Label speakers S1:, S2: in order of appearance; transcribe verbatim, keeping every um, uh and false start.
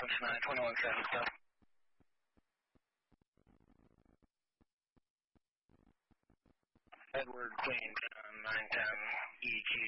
S1: Sequence nine, twenty-one seven, stop. Edward, clean, nine ten, E Q